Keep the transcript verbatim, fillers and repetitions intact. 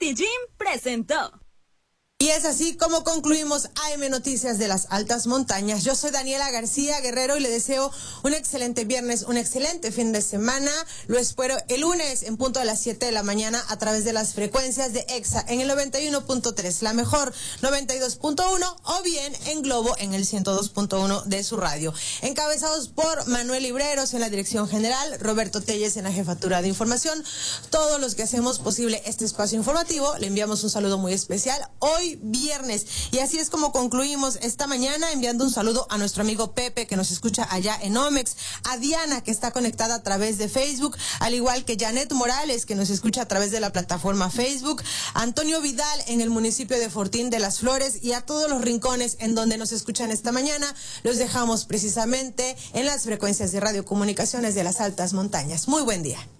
Medellín presentó. Y es así como concluimos A M Noticias de las Altas Montañas. Yo soy Daniela García Guerrero y le deseo un excelente viernes, un excelente fin de semana. Lo espero el lunes en punto de las siete de la mañana a través de las frecuencias de EXA en el noventa y uno punto tres, la mejor noventa y dos punto uno o bien en Globo en el ciento dos punto uno de su radio. Encabezados por Manuel Libreros en la dirección general, Roberto Telles en la jefatura de información. Todos los que hacemos posible este espacio informativo, le enviamos un saludo muy especial hoy viernes. Y así es como concluimos esta mañana, enviando un saludo a nuestro amigo Pepe que nos escucha allá en Omex, a Diana que está conectada a través de Facebook, al igual que Janet Morales que nos escucha a través de la plataforma Facebook, a Antonio Vidal en el municipio de Fortín de las Flores y a todos los rincones en donde nos escuchan esta mañana. Los dejamos precisamente en las frecuencias de radiocomunicaciones de las Altas Montañas. Muy buen día.